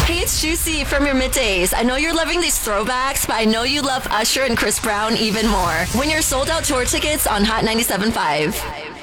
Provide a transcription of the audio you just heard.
Hey, it's Juicy from your middays. I know you're loving these throwbacks, but I know you love Usher and Chris Brown even more. Win your sold out tour tickets on Hot 97.5.